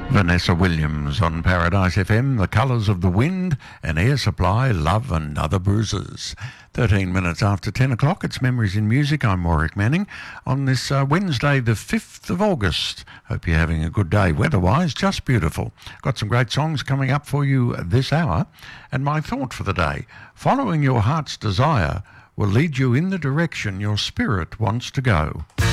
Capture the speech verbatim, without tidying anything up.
Vanessa Williams on Paradise F M, The Colours of the Wind and Air Supply, Love and Other Bruises. thirteen minutes after ten o'clock, it's Memories in Music. I'm Warwick Manning on this uh, Wednesday the fifth of August. Hope you're having a good day. Weather-wise, just beautiful. Got some great songs coming up for you this hour. And my thought for the day, following your heart's desire will lead you in the direction your spirit wants to go.